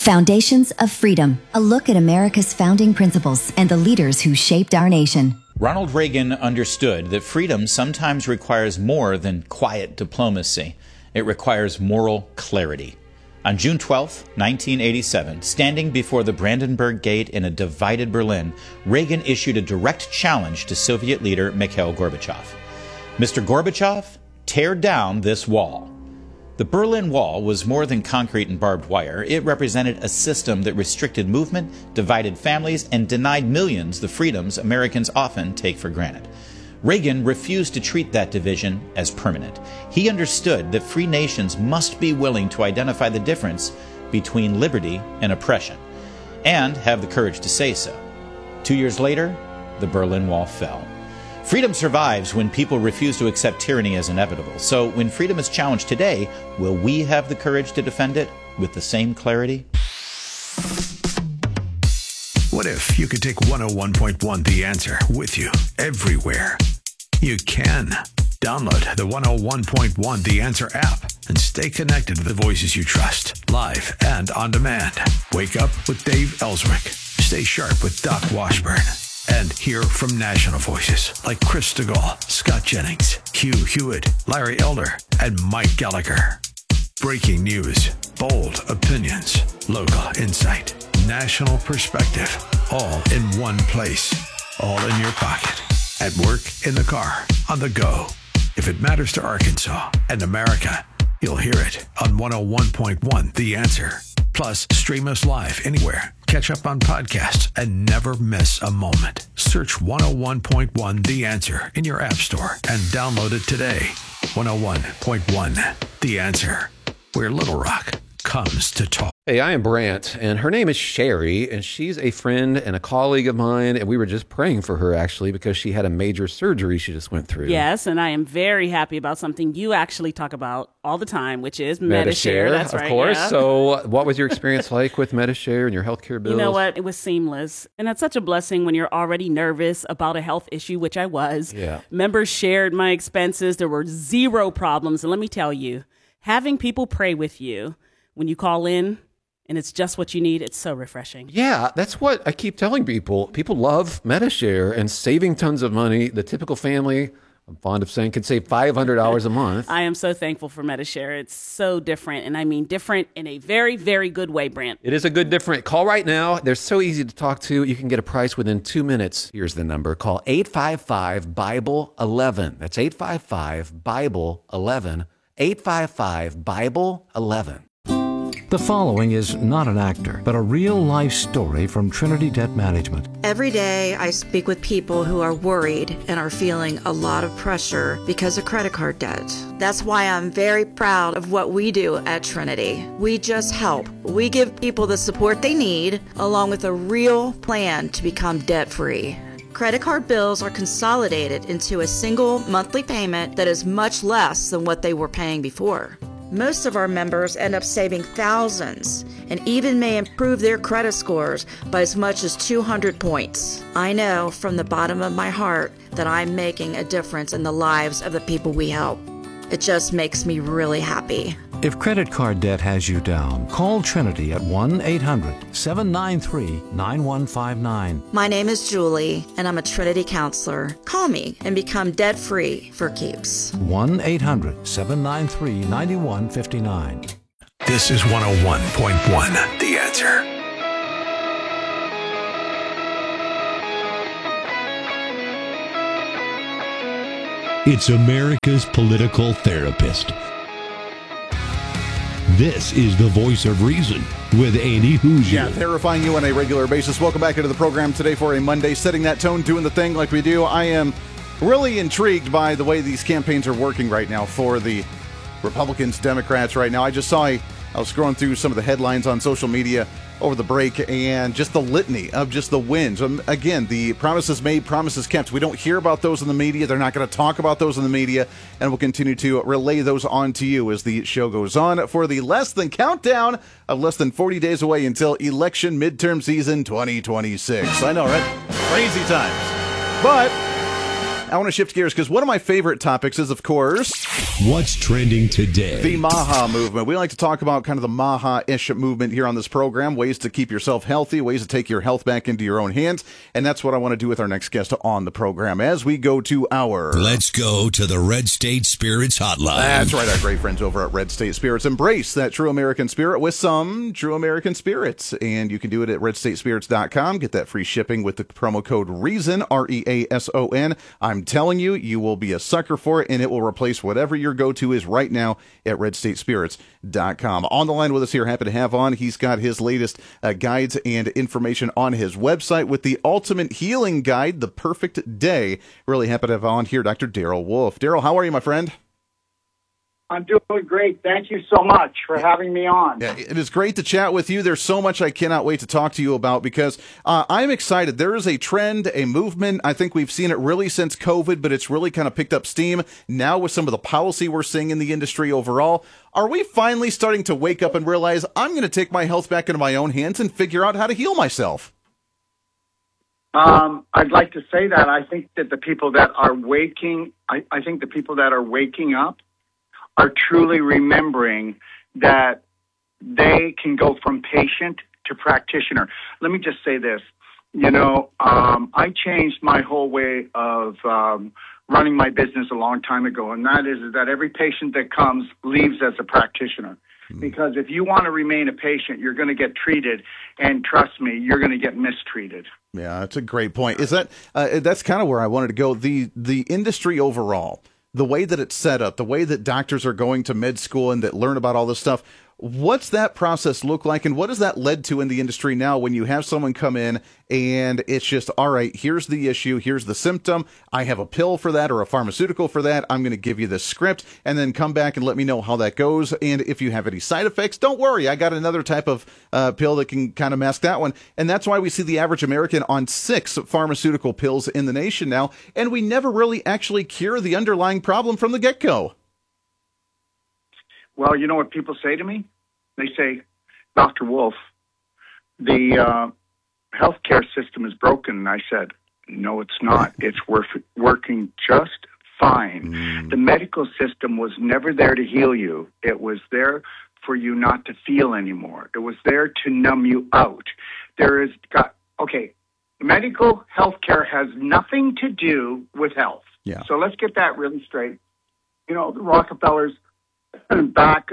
Foundations of Freedom, a look at America's founding principles and the leaders who shaped our nation. Ronald Reagan understood that freedom sometimes requires more than quiet diplomacy. It requires moral clarity. On June 12, 1987, standing before the Brandenburg Gate in a divided Berlin, Reagan issued a direct challenge to Soviet leader Mikhail Gorbachev. Mr. Gorbachev, tear down this wall. The Berlin Wall was more than concrete and barbed wire. It represented a system that restricted movement, divided families, and denied millions the freedoms Americans often take for granted. Reagan refused to treat that division as permanent. He understood that free nations must be willing to identify the difference between liberty and oppression, and have the courage to say so. 2 years later, the Berlin Wall fell. Freedom survives when people refuse to accept tyranny as inevitable. So when freedom is challenged today, will we have the courage to defend it with the same clarity? What if you could take 101.1 The Answer with you everywhere? You can. Download the 101.1 The Answer app and stay connected to the voices you trust, live and on demand. Wake up with Dave Ellswick. Stay sharp with Doc Washburn. And hear from national voices like Chris DeGaulle, Scott Jennings, Hugh Hewitt, Larry Elder, and Mike Gallagher. Breaking news, bold opinions, local insight, national perspective, all in one place, all in your pocket, at work, in the car, on the go. If it matters to Arkansas and America, you'll hear it on 101.1 The Answer. Plus, stream us live anywhere. Catch up on podcasts and never miss a moment. Search 101.1 The Answer in your app store and download it today. 101.1 The Answer, where Little Rock comes to talk. Hey, I am Brant, and her name is Sherry, and she's a friend and a colleague of mine, and we were just praying for her, actually, because she had a major surgery she just went through. Yes, and I am very happy about something you actually talk about all the time, which is Medi-Share. That's right. Of course. Yeah. So what was your experience like with Medi-Share and your healthcare bills? You know what? It was seamless. And that's such a blessing when you're already nervous about a health issue, which I was. Yeah. Members shared my expenses. There were zero problems. And let me tell you, having people pray with you when you call in, and it's just what you need, it's so refreshing. Yeah, that's what I keep telling people. People love Medi-Share and saving tons of money. The typical family, I'm fond of saying, can save $500 a month. I am so thankful for Medi-Share. It's so different, and I mean different in a very, very good way, Brant. It is a good different. Call right now. They're so easy to talk to. You can get a price within 2 minutes. Here's the number. Call 855-BIBLE-11. That's 855-BIBLE-11. 855-BIBLE-11. The following is not an actor, but a real-life story from Trinity Debt Management. Every day I speak with people who are worried and are feeling a lot of pressure because of credit card debt. That's why I'm very proud of what we do at Trinity. We just help. We give people the support they need, along with a real plan to become debt-free. Credit card bills are consolidated into a single monthly payment that is much less than what they were paying before. Most of our members end up saving thousands and even may improve their credit scores by as much as 200 points. I know from the bottom of my heart that I'm making a difference in the lives of the people we help. It just makes me really happy. If credit card debt has you down, call Trinity at 1-800-793-9159. My name is Julie, and I'm a Trinity counselor. Call me and become debt-free for keeps. 1-800-793-9159. This is 101.1 The Answer. It's America's political therapist. This is the voice of reason with Andy Hoosier. Yeah, terrifying you on a regular basis. Welcome back into the program today for a Monday, setting that tone, doing the thing like we do. I am really intrigued by the way these campaigns are working right now for the Republicans, Democrats right now. I was scrolling through some of the headlines on social media over the break and just the litany of just the wins. Again, the promises made, promises kept. We don't hear about those in the media. They're not going to talk about those in the media, and we'll continue to relay those on to you as the show goes on for the less than 40 days away until election midterm season 2026. I know, right? Crazy times. But I want to shift gears because one of my favorite topics is, of course, What's trending today? The Maha movement. We like to talk about kind of the Maha-ish movement here on this program, ways to keep yourself healthy, ways to take your health back into your own hands. And that's what I want to do with our next guest on the program as we go to our... Let's go to the Red State Spirits Hotline. That's right, our great friends over at Red State Spirits. Embrace that true American spirit with some true American spirits. And you can do it at redstatespirits.com. Get that free shipping with the promo code REASON, REASON. I'm telling you, you will be a sucker for it, and it will replace whatever your go-to is right now at redstatespirits.com. On the line with us here, happy to have on, he's got his latest guides and information on his website with the Ultimate Healing Guide, The Perfect Day. Really happy to have on here Dr. Daryl Wolf. Daryl, how are you, my friend? I'm doing great. Thank you so much for having me on. Yeah, it is great to chat with you. There's so much I cannot wait to talk to you about because I'm excited. There is a trend, a movement. I think we've seen it really since COVID, but it's really kind of picked up steam now with some of the policy we're seeing in the industry overall. Are we finally starting to wake up and realize I'm going to take my health back into my own hands and figure out how to heal myself? I'd like to say that I think that the people that are waking, I think the people that are waking up are truly remembering that they can go from patient to practitioner. Let me just say this. I changed my whole way of running my business a long time ago, and that is that every patient that comes leaves as a practitioner. Because if you want to remain a patient, you're going to get treated, and trust me, you're going to get mistreated. Yeah, that's a great point. Is that that's kind of where I wanted to go. The industry overall, the way that it's set up, the way that doctors are going to med school and that learn about all this stuff, what's that process look like, and what has that led to in the industry now when you have someone come in and it's just, all right, here's the issue, here's the symptom, I have a pill for that or a pharmaceutical for that, I'm going to give you this script, and then come back and let me know how that goes, and if you have any side effects, don't worry, I got another type of pill that can kind of mask that one. And that's why we see the average American on 6 pharmaceutical pills in the nation now, and we never really actually cure the underlying problem from the get-go. Well, you know what people say to me? They say, Dr. Wolf, the healthcare system is broken. And I said, no, it's not. It's working just fine. The medical system was never there to heal you. It was there for you not to feel anymore. It was there to numb you out. Medical healthcare has nothing to do with health. Yeah. So let's get that really straight. The Rockefellers back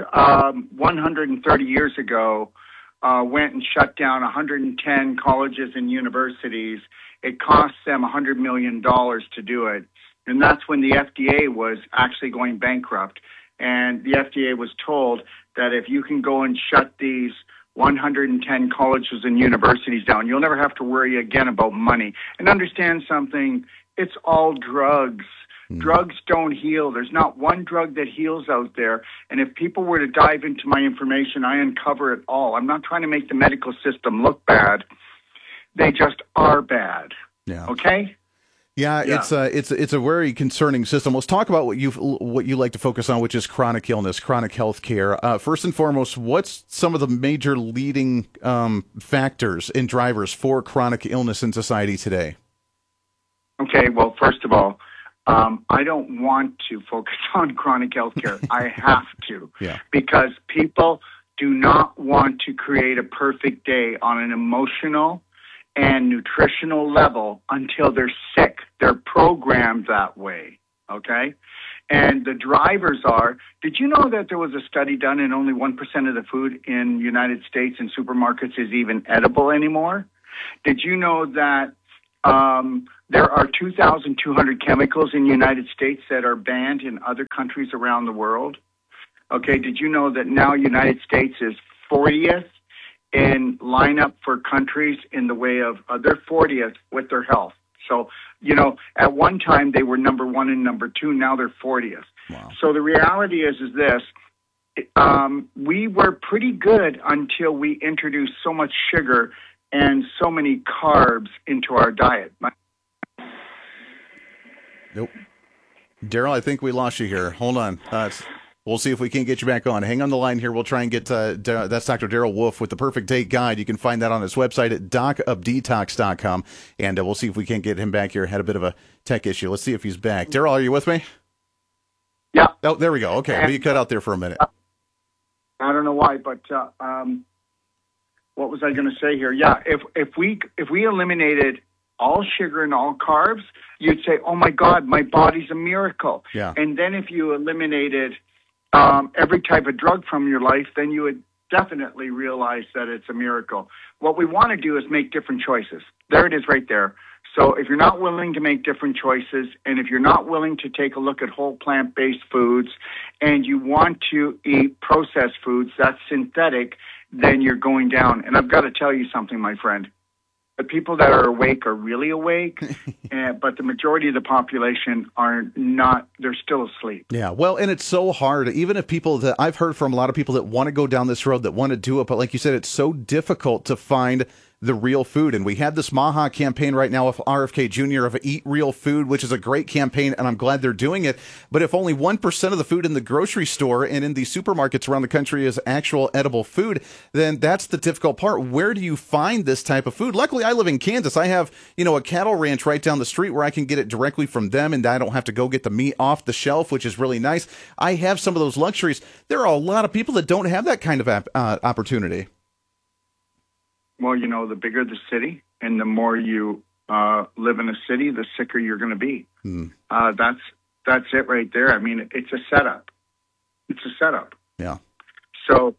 130 years ago went and shut down 110 colleges and universities. It cost them $100 million to do it. And that's when the FDA was actually going bankrupt. And the FDA was told that if you can go and shut these 110 colleges and universities down, you'll never have to worry again about money. And understand something, it's all drugs. Drugs don't heal. There's not one drug that heals out there. And if people were to dive into my information, I uncover it all. I'm not trying to make the medical system look bad. They just are bad. Yeah. Okay? Yeah, it's a very concerning system. Let's talk about what you like to focus on, which is chronic illness, chronic health care. First and foremost, what's some of the major leading factors and drivers for chronic illness in society today? Okay, well, first of all, I don't want to focus on chronic health care. I have to. Yeah. Because people do not want to create a perfect day on an emotional and nutritional level until they're sick. They're programmed that way, okay? And the drivers are, did you know that there was a study done and only 1% of the food in the United States in supermarkets is even edible anymore? Did you know that there are 2,200 chemicals in the United States that are banned in other countries around the world? Okay, did you know that now United States is 40th in lineup for countries in the way of, they're 40th with their health. So, at one time they were number 1 and number 2, now they're 40th. Wow. So the reality is this, we were pretty good until we introduced so much sugar and so many carbs into our diet. Nope. Daryl, I think we lost you here. Hold on. We'll see if we can get you back on. Hang on the line here. We'll try and get that's Dr. Daryl Wolf with the Perfect Day Guide. You can find that on his website at docofdetox.com, and we'll see if we can get him back here. Had a bit of a tech issue. Let's see if he's back. Daryl, are you with me? Yeah. Oh, there we go. Okay, well, you cut out there for a minute. I don't know why, but what was I going to say here? Yeah, if we eliminated all sugar and all carbs, you'd say, "Oh my God, my body's a miracle." Yeah. And then if you eliminated every type of drug from your life, then you would definitely realize that it's a miracle. What we want to do is make different choices. There it is, right there. So if you're not willing to make different choices, and if you're not willing to take a look at whole plant-based foods, and you want to eat processed foods, that's synthetic, then you're going down. And I've got to tell you something, my friend. The people that are awake are really awake, but the majority of the population are not. They're still asleep. Yeah, well, and it's so hard. Even if people that I've heard from a lot of people that want to go down this road, that want to do it, but like you said, it's so difficult to find the real food. And we had this Maha campaign right now with RFK Jr. of Eat Real Food, which is a great campaign, and I'm glad they're doing it. But if only 1% of the food in the grocery store and in the supermarkets around the country is actual edible food, then that's the difficult part. Where do you find this type of food? Luckily, I live in Kansas. I have, a cattle ranch right down the street where I can get it directly from them, and I don't have to go get the meat off the shelf, which is really nice. I have some of those luxuries. There are a lot of people that don't have that kind of opportunity. Well, the bigger the city and the more you live in a city, the sicker you're going to be. That's it right there. I mean, it's a setup. It's a setup. Yeah. So,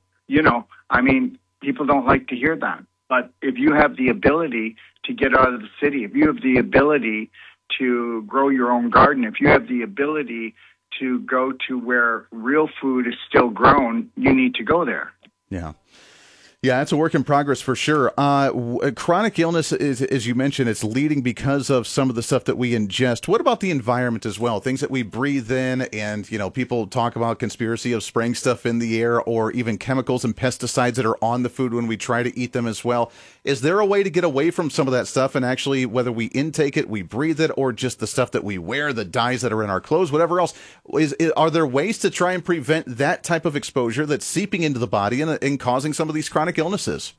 people don't like to hear that. But if you have the ability to get out of the city, if you have the ability to grow your own garden, if you have the ability to go to where real food is still grown, you need to go there. Yeah. Yeah, it's a work in progress for sure. Chronic illness, is, as you mentioned, it's leading because of some of the stuff that we ingest. What about the environment as well? Things that we breathe in, and people talk about conspiracy of spraying stuff in the air, or even chemicals and pesticides that are on the food when we try to eat them as well. Is there a way to get away from some of that stuff and actually, whether we intake it, we breathe it, or just the stuff that we wear, the dyes that are in our clothes, whatever else? Are there ways to try and prevent that type of exposure that's seeping into the body and causing some of these chronic illnesses?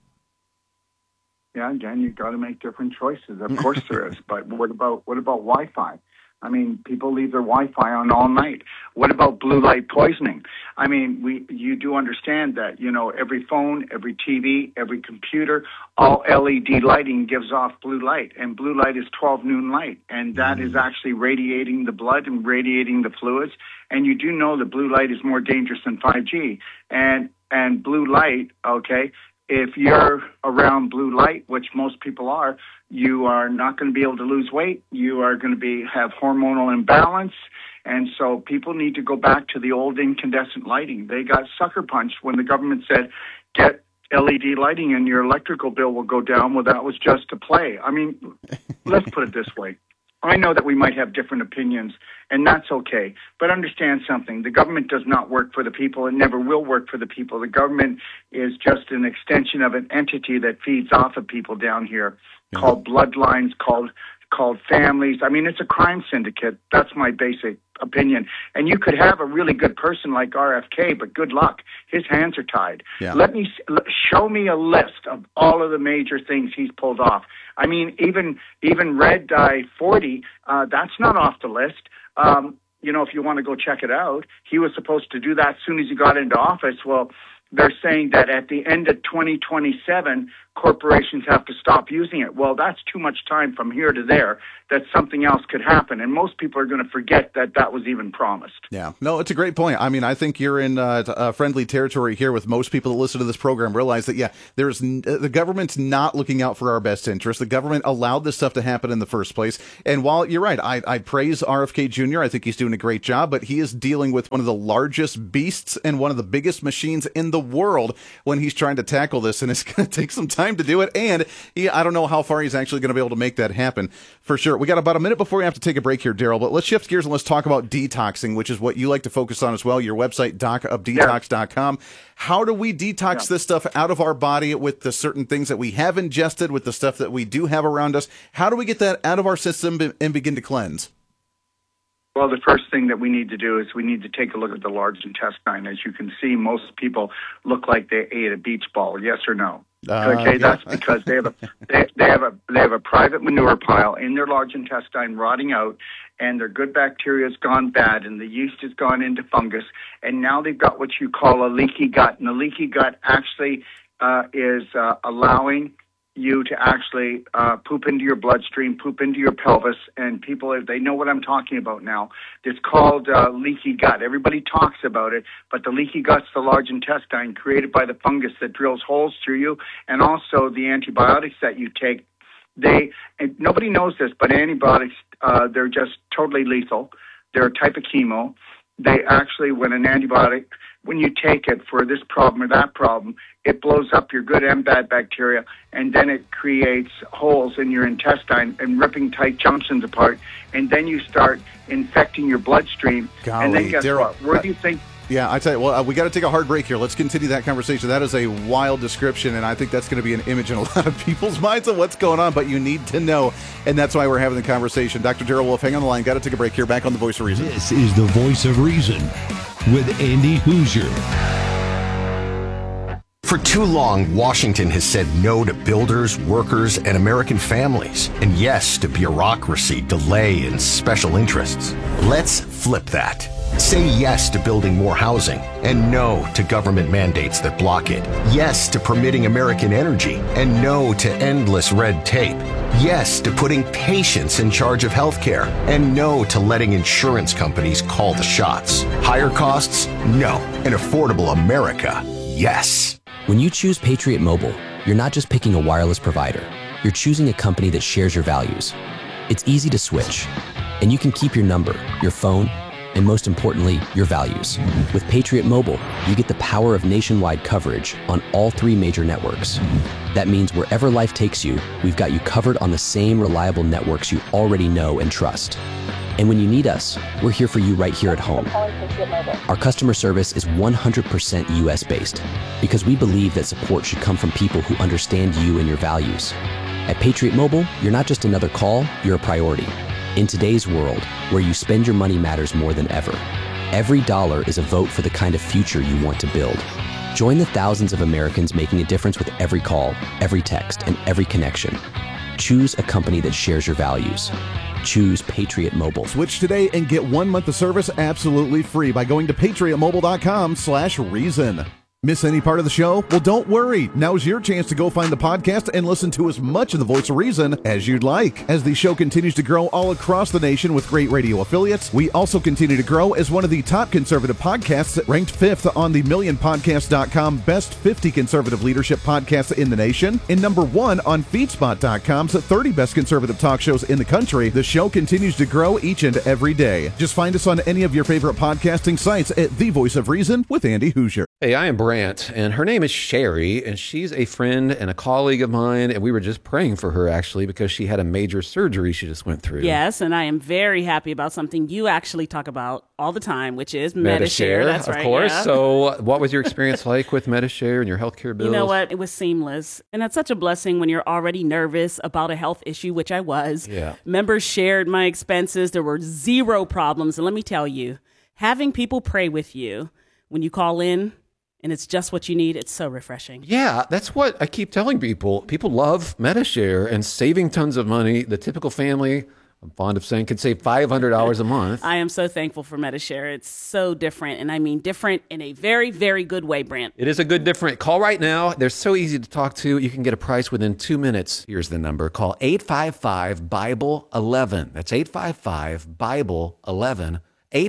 Yeah, again, you've got to make different choices. Of course there is. But what about Wi-Fi? I mean, people leave their Wi-Fi on all night. What about blue light poisoning? I mean, you do understand that, every phone, every TV, every computer, all LED lighting gives off blue light, and blue light is 12 noon light, and that is actually radiating the blood and radiating the fluids. And you do know that blue light is more dangerous than 5G. And blue light, okay, if you're around blue light, which most people are, you are not going to be able to lose weight. You are going to have hormonal imbalance. And so people need to go back to the old incandescent lighting. They got sucker punched when the government said, get LED lighting and your electrical bill will go down. Well, that was just a play. I mean, let's put it this way. I know that we might have different opinions, and that's okay. But understand something. The government does not work for the people and never will work for the people. The government is just an extension of an entity that feeds off of people down here, called bloodlines, called families. I mean, it's a crime syndicate. That's my basic opinion. And you could have a really good person like RFK, but good luck. His hands are tied. Yeah. Show me a list of all of the major things he's pulled off. I mean, even Red Dye 40, that's not off the list. If you want to go check it out, he was supposed to do that as soon as he got into office. Well, they're saying that at the end of 2027, corporations have to stop using it. Well, that's too much time from here to there that something else could happen. And most people are going to forget that was even promised. Yeah, no, it's a great point. I mean, I think you're in friendly territory here with most people that listen to this program realize that, the government's not looking out for our best interest. The government allowed this stuff to happen in the first place. And while you're right, I praise RFK Jr. I think he's doing a great job, but he is dealing with one of the largest beasts and one of the biggest machines in the world when he's trying to tackle this. And it's going to take some time to do it. And I don't know how far he's actually going to be able to make that happen for sure. We got about a minute before we have to take a break here, Daryl, but let's shift gears and let's talk about detoxing, which is what you like to focus on as well. Your website, docofdetox.com. How do we detox this stuff out of our body with the certain things that we have ingested, with the stuff that we do have around us? How do we get that out of our system and begin to cleanse? Well, the first thing that we need to do is we need to take a look at the large intestine. As you can see, most people look like they ate a beach ball, yes or no? Okay, that's because they have a private manure pile in their large intestine rotting out, and their good bacteria has gone bad, and the yeast has gone into fungus, and now they've got what you call a leaky gut, and the leaky gut actually is allowing you to actually poop into your bloodstream, poop into your pelvis, and people, they know what I'm talking about now. It's called leaky gut. Everybody talks about it, but the leaky gut's the large intestine created by the fungus that drills holes through you, and also the antibiotics that you take. And nobody knows this, but antibiotics, they're just totally lethal. They're a type of chemo. They actually, when you take it for this problem or that problem, it blows up your good and bad bacteria, and then it creates holes in your intestine and ripping tight junctions apart, and then you start infecting your bloodstream. Golly, and then guess Daryl, what? Where do you think? Yeah, I tell you, well, we got to take a hard break here. Let's continue that conversation. That is a wild description, and I think that's going to be an image in a lot of people's minds of what's going on, but you need to know, and that's why we're having the conversation. Dr. Daryl Wolf, hang on the line. Got to take a break here. Back on The Voice of Reason. This is The Voice of Reason with Andy Hoosier. For too long, Washington has said no to builders, workers, and American families, and yes to bureaucracy, delay, and special interests. Let's flip that. Say yes to building more housing, and no to government mandates that block it. Yes to permitting American energy, and no to endless red tape. Yes to putting patients in charge of healthcare, and no to letting insurance companies call the shots. Higher costs? No. An affordable America? Yes. When you choose Patriot Mobile, you're not just picking a wireless provider. You're choosing a company that shares your values. It's easy to switch, and you can keep your number, your phone, and most importantly, your values. With Patriot Mobile, you get the power of nationwide coverage on all 3 major networks. That means wherever life takes you, we've got you covered on the same reliable networks you already know and trust. And when you need us, we're here for you right here at home. Our customer service is 100% US-based because we believe that support should come from people who understand you and your values. At Patriot Mobile, you're not just another call, you're a priority. In today's world, where you spend your money matters more than ever, every dollar is a vote for the kind of future you want to build. Join the thousands of Americans making a difference with every call, every text, and every connection. Choose a company that shares your values. Choose Patriot Mobile. Switch today and get 1 month of service absolutely free by going to patriotmobile.com/reason. Miss any part of the show? Well, don't worry. Now's your chance to go find the podcast and listen to as much of The Voice of Reason as you'd like. As the show continues to grow all across the nation with great radio affiliates, we also continue to grow as one of the top conservative podcasts, ranked 5th on the MillionPodcast.com Best 50 Conservative Leadership Podcasts in the nation, and number 1 on FeedSpot.com's 30 Best Conservative Talk Shows in the country. The show continues to grow each and every day. Just find us on any of your favorite podcasting sites at The Voice of Reason with Andy Hoosier. Hey, I am Brant, and her name is Sherry, and she's a friend and a colleague of mine, and we were just praying for her, actually, because she had a major surgery she just went through. Yes, and I am very happy about something you actually talk about all the time, which is Medi-Share. That's right, of course. Yeah. So what was your experience like with Medi-Share and your healthcare bills? You know what? It was seamless, and that's such a blessing when you're already nervous about a health issue, which I was. Yeah. Members shared my expenses. There were 0 problems, and let me tell you, having people pray with you when you call in, and it's just what you need, it's so refreshing. Yeah, that's what I keep telling people. People love Medi-Share and saving tons of money. The typical family, I'm fond of saying, could save $500 a month. I am so thankful for Medi-Share. It's so different, and I mean different in a very, very good way, Brant. It is a good different. Call right now. They're so easy to talk to. You can get a price within 2 minutes. Here's the number. Call 855-BIBLE-11. That's 855-BIBLE-11.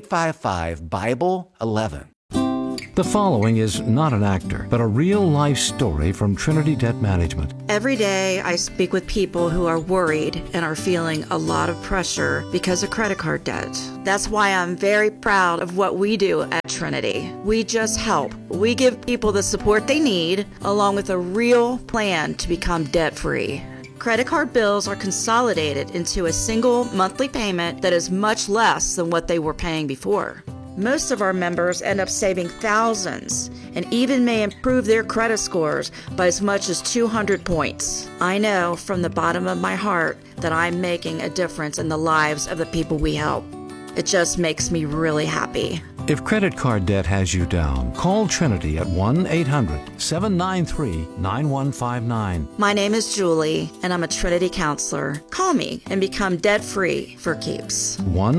855-BIBLE-11. The following is not an actor, but a real-life story from Trinity Debt Management. Every day I speak with people who are worried and are feeling a lot of pressure because of credit card debt. That's why I'm very proud of what we do at Trinity. We just help. We give people the support they need, along with a real plan to become debt-free. Credit card bills are consolidated into a single monthly payment that is much less than what they were paying before. Most of our members end up saving thousands and even may improve their credit scores by as much as 200 points. I know from the bottom of my heart that I'm making a difference in the lives of the people we help. It just makes me really happy. If credit card debt has you down, call Trinity at 1-800-793-9159. My name is Julie, and I'm a Trinity counselor. Call me and become debt-free for keeps.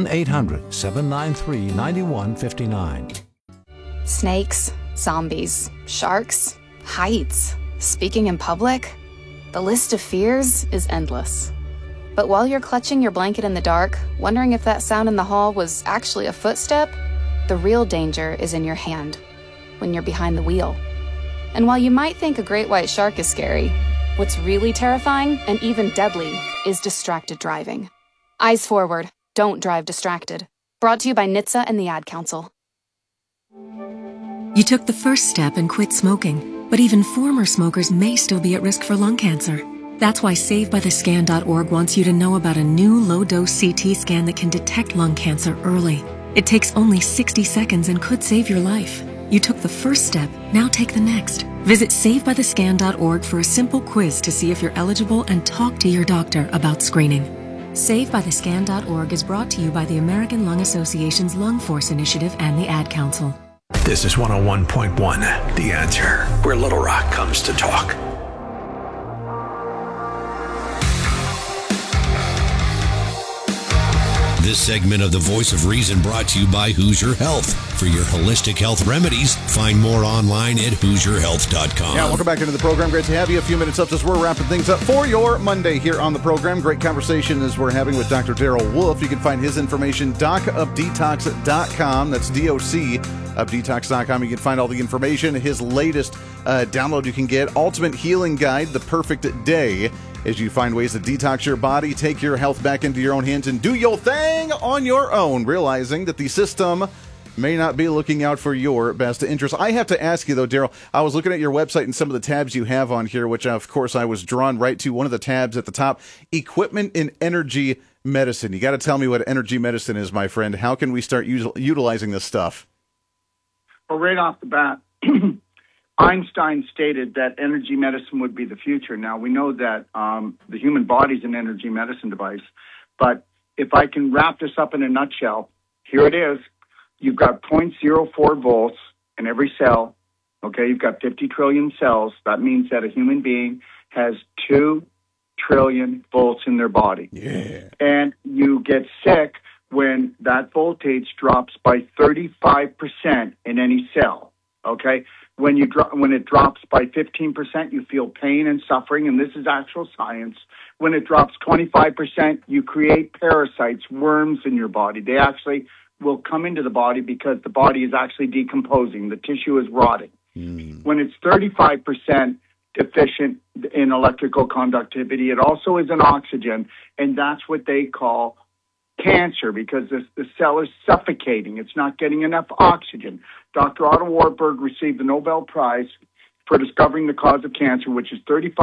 1-800-793-9159. Snakes, zombies, sharks, heights, speaking in public. The list of fears is endless. But while you're clutching your blanket in the dark, wondering if that sound in the hall was actually a footstep, the real danger is in your hand, when you're behind the wheel. And while you might think a great white shark is scary, what's really terrifying and even deadly is distracted driving. Eyes forward, don't drive distracted. Brought to you by NHTSA and the Ad Council. You took the first step and quit smoking, but even former smokers may still be at risk for lung cancer. That's why SaveByTheScan.org wants you to know about a new low-dose CT scan that can detect lung cancer early. It takes only 60 seconds and could save your life. You took the first step, now take the next. Visit SaveByTheScan.org for a simple quiz to see if you're eligible and talk to your doctor about screening. SaveByTheScan.org is brought to you by the American Lung Association's Lung Force Initiative and the Ad Council. This is 101.1, The Answer, where Little Rock comes to talk. This segment of The Voice of Reason brought to you by Hoosier Health. For your holistic health remedies, find more online at HoosierHealth.com. Yeah, welcome back into the program. Great to have you. A few minutes up as we're wrapping things up for your Monday here on the program. Great conversation as we're having with Dr. Daryl Wolfe. You can find his information, docofdetox.com. That's D-O-C of detox.com. You can find all the information. His latest download you can get, Ultimate Healing Guide, The Perfect Day, as you find ways to detox your body, take your health back into your own hands, and do your thing on your own, realizing that the system may not be looking out for your best interest. I have to ask you, though, Daryl, I was looking at your website and some of the tabs you have on here, which, of course, I was drawn right to one of the tabs at the top, Equipment in Energy Medicine. You got to tell me what energy medicine is, my friend. How can we start utilizing this stuff? Well, right off the bat, Einstein stated that energy medicine would be the future. Now, we know that the human body is an energy medicine device, but if I can wrap this up in a nutshell, here it is. You've got 0.04 volts in every cell. Okay, you've got 50 trillion cells. That means that a human being has 2 trillion volts in their body. Yeah. And you get sick when that voltage drops by 35% in any cell. Okay? When it drops by 15%, you feel pain and suffering, and this is actual science. When it drops 25%, you create parasites, worms in your body. They actually will come into the body because the body is actually decomposing. The tissue is rotting. When it's 35% deficient in electrical conductivity, it also is in oxygen, and that's what they call cancer, because the cell is suffocating. It's not getting enough oxygen. Dr. Otto Warburg received the Nobel Prize for discovering the cause of cancer, which is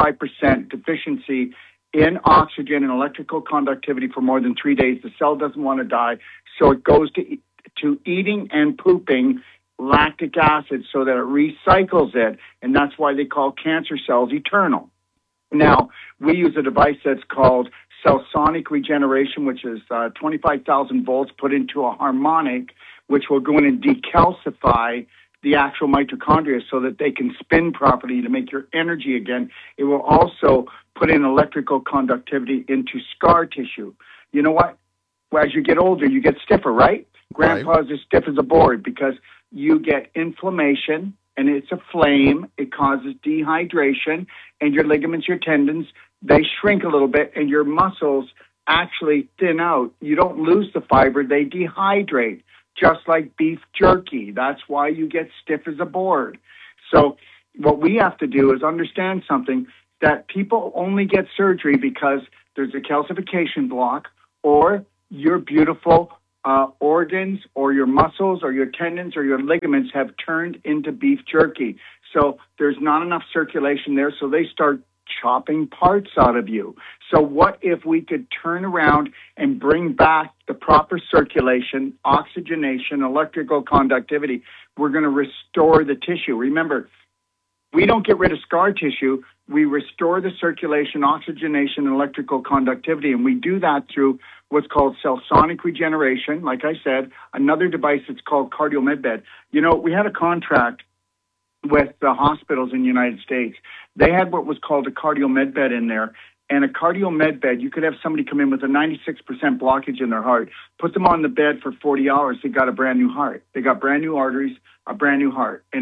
35% deficiency in oxygen and electrical conductivity for more than 3 days. The cell doesn't want to die, so it goes to eating and pooping lactic acid so that it recycles it, and that's why they call cancer cells eternal. Now, we use a device that's called cell-sonic regeneration, which is 25,000 volts put into a harmonic, which will go in and decalcify the actual mitochondria so that they can spin properly to make your energy again. It will also put in electrical conductivity into scar tissue. You know what? Well, as you get older, you get stiffer, right? Grandpa's as stiff as a board because you get inflammation, and it's a flame. It causes dehydration, and your ligaments, your tendons, they shrink a little bit, and your muscles actually thin out. You don't lose the fiber. They dehydrate, just like beef jerky. That's why you get stiff as a board. So what we have to do is understand something, that people only get surgery because there's a calcification block, or your beautiful organs or your muscles or your tendons or your ligaments have turned into beef jerky. So there's not enough circulation there, so they start chopping parts out of you. So what if we could turn around and bring back the proper circulation, oxygenation, electrical conductivity? We're going to restore the tissue. Remember, We don't get rid of scar tissue. We restore the circulation, oxygenation, and electrical conductivity, and we do that through what's called cell sonic regeneration. Like I said, another device that's called CardioMedBed. You know, we had a contract with the hospitals in the United States. They had what was called a CardioMedBed in there. And a CardioMedBed, you could have somebody come in with a 96% blockage in their heart, put them on the bed for 40 hours, they got a brand new heart. They got brand new arteries, a brand new heart. And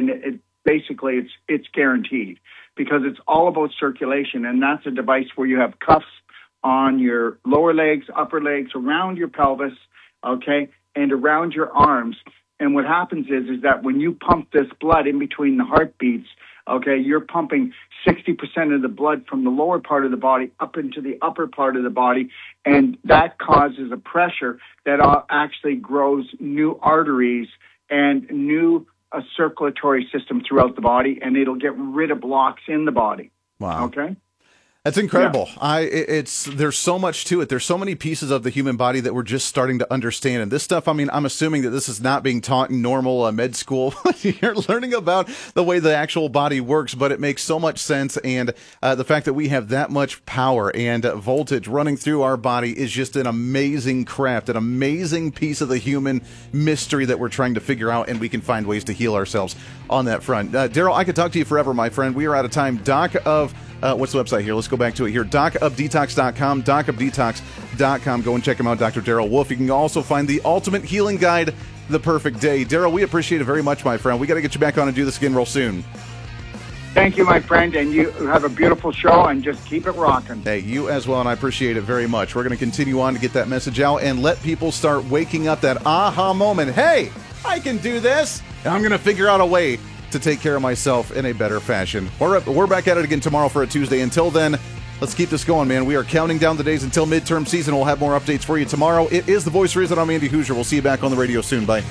it's guaranteed because it's all about circulation. And that's a device where you have cuffs on your lower legs, upper legs, around your pelvis, okay, and around your arms. And what happens is that when you pump this blood in between the heartbeats, okay, you're pumping 60% of the blood from the lower part of the body up into the upper part of the body, and that causes a pressure that actually grows new arteries and new circulatory system throughout the body, and it'll get rid of blocks in the body. Wow. Okay? That's incredible. Yeah. There's so much to it. There's so many pieces of the human body that we're just starting to understand. And this stuff, I mean, I'm assuming that this is not being taught in normal med school. You're learning about the way the actual body works, but it makes so much sense. And the fact that we have that much power and voltage running through our body is just an amazing craft, an amazing piece of the human mystery that we're trying to figure out, and we can find ways to heal ourselves on that front. Daryl, I could talk to you forever, my friend. We are out of time. Doc of what's the website here? Let's go back to it here. DocOfDetox.com, DocOfDetox.com. Go and check him out, Dr. Daryl Wolf. You can also find the Ultimate Healing Guide, The Perfect Day. Daryl, we appreciate it very much, my friend. We got to get you back on and do this again real soon. Thank you, my friend, and you have a beautiful show, and just keep it rocking. Hey, you as well, and I appreciate it very much. We're going to continue on to get that message out and let people start waking up that aha moment. Hey, I can do this, and I'm going to figure out a way to take care of myself in a better fashion. We're back at it again tomorrow for a Tuesday. Until then, let's keep this going, man. We are counting down the days until midterm season. We'll have more updates for you tomorrow. It is The Voice of Reason. I'm Andy Hoosier. We'll see you back on the radio soon. Bye.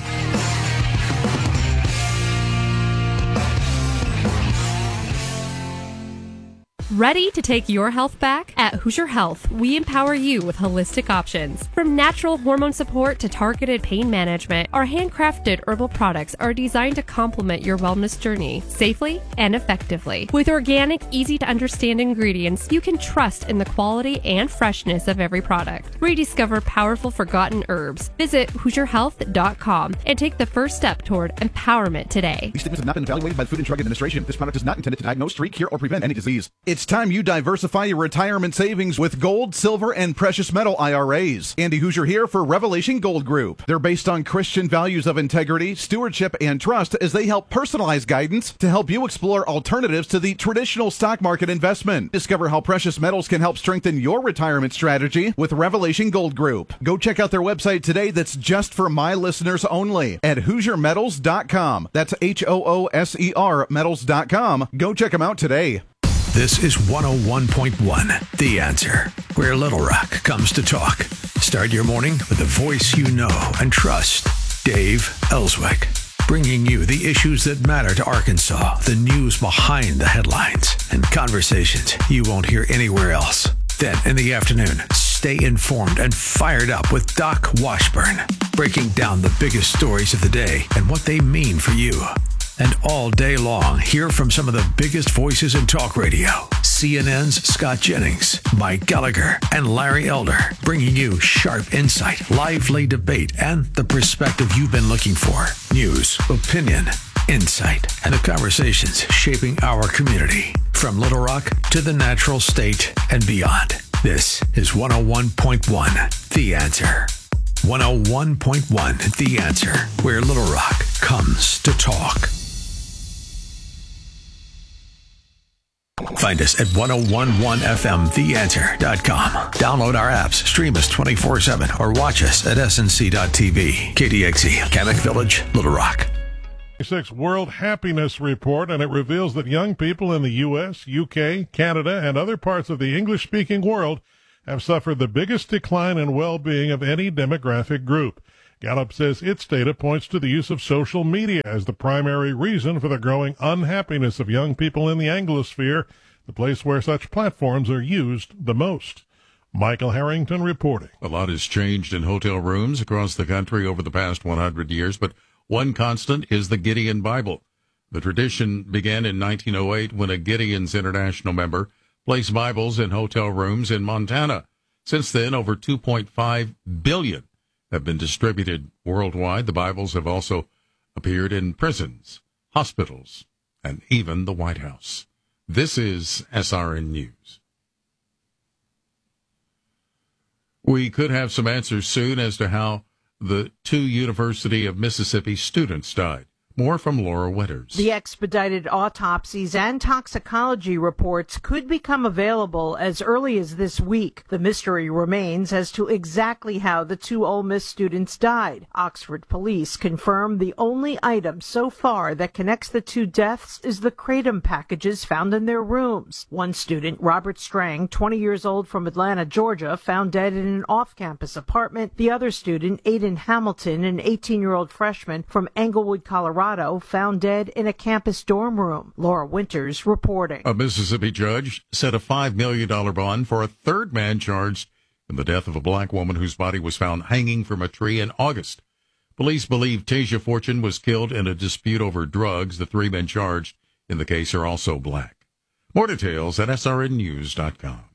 Ready to take your health back? At Hoosier Health, we empower you with holistic options. From natural hormone support to targeted pain management, our handcrafted herbal products are designed to complement your wellness journey safely and effectively. With organic, easy-to-understand ingredients, you can trust in the quality and freshness of every product. Rediscover powerful forgotten herbs. Visit HoosierHealth.com and take the first step toward empowerment today. These statements have not been evaluated by the Food and Drug Administration. This product is not intended to diagnose, treat, cure, or prevent any disease. It's time you diversify your retirement savings with gold, silver, and precious metal IRAs. Andy Hoosier here for Revelation Gold Group. They're based on Christian values of integrity, stewardship, and trust as they help personalize guidance to help you explore alternatives to the traditional stock market investment. Discover how precious metals can help strengthen your retirement strategy with Revelation Gold Group. Go check out their website today that's just for my listeners only at HoosierMetals.com. That's HOOSER Metals.com. Go check them out today. This is 101.1 The Answer, where Little Rock comes to talk. Start your morning with a voice you know and trust. Dave Ellswick, bringing you the issues that matter to Arkansas, the news behind the headlines, and conversations you won't hear anywhere else. Then in the afternoon, stay informed and fired up with Doc Washburn, breaking down the biggest stories of the day and what they mean for you. And all day long, hear from some of the biggest voices in talk radio. CNN's Scott Jennings, Mike Gallagher, and Larry Elder, bringing you sharp insight, lively debate, and the perspective you've been looking for. News, opinion, insight, and the conversations shaping our community. From Little Rock to the Natural State and beyond. This is 101.1 The Answer. 101.1 The Answer, where Little Rock comes to talk. Find us at 1011fmtheanswer.com. Download our apps, stream us 24/7, or watch us at snc.tv. KDXE, Kamek Village, Little Rock. 6 World Happiness Report, and it reveals that young people in the U.S., U.K., Canada, and other parts of the English-speaking world have suffered the biggest decline in well-being of any demographic group. Gallup says its data points to the use of social media as the primary reason for the growing unhappiness of young people in the Anglosphere, the place where such platforms are used the most. Michael Harrington reporting. A lot has changed in hotel rooms across the country over the past 100 years, but one constant is the Gideon Bible. The tradition began in 1908 when a Gideon's International member placed Bibles in hotel rooms in Montana. Since then, over 2.5 billion have been distributed worldwide. The Bibles have also appeared in prisons, hospitals, and even the White House. This is SRN News. We could have some answers soon as to how the 2 University of Mississippi students died. More from Laura Wetters. The expedited autopsies and toxicology reports could become available as early as this week. The mystery remains as to exactly how the 2 Ole Miss students died. Oxford police confirm the only item so far that connects the 2 deaths is the kratom packages found in their rooms. One student, Robert Strang, 20 years old from Atlanta, Georgia, found dead in an off-campus apartment. The other student, Aiden Hamilton, an 18-year-old freshman from Englewood, Colorado, found dead in a campus dorm room. Laura Winters reporting. A Mississippi judge set a $5 million bond for a third man charged in the death of a black woman whose body was found hanging from a tree in August. Police believe Tasia Fortune was killed in a dispute over drugs. The 3 men charged in the case are also black. More details at srnnews.com.